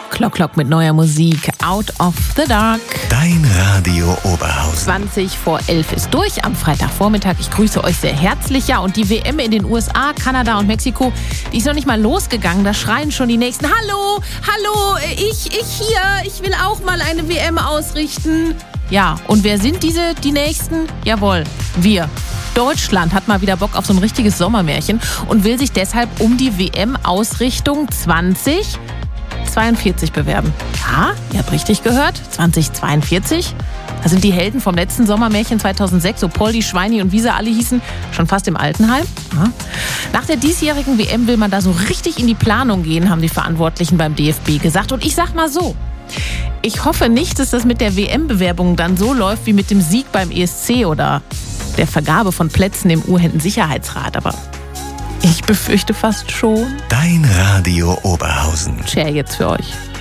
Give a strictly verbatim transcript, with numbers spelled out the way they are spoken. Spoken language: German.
Klock Klock mit neuer Musik. Out of the Dark. Dein Radio Oberhausen. zwanzig vor elf ist durch am Freitagvormittag. Ich grüße euch sehr herzlich. Ja, und die W M in den U S A, Kanada und Mexiko, die ist noch nicht mal losgegangen. Da schreien schon die Nächsten. Hallo, hallo, ich, ich hier. Ich will auch mal eine W M ausrichten. Ja, und wer sind diese, die Nächsten? Jawohl, wir. Deutschland hat mal wieder Bock auf so ein richtiges Sommermärchen und will sich deshalb um die W M-Ausrichtung zwanzig zweiundvierzig bewerben. Ja, ihr habt richtig gehört, zwanzig zweiundvierzig. Da sind die Helden vom letzten Sommermärchen zweitausendsechs, so Poldi, Schweini und wie sie alle hießen, schon fast im Altenheim. Ja. Nach der diesjährigen W M will man da so richtig in die Planung gehen, haben die Verantwortlichen beim D F B gesagt. Und ich sag mal so, ich hoffe nicht, dass das mit der W M-Bewerbung dann so läuft wie mit dem Sieg beim E S C oder der Vergabe von Plätzen im U-Händen-Sicherheitsrat, aber ich befürchte fast schon. Dein Radio Oberhausen. Share jetzt für euch.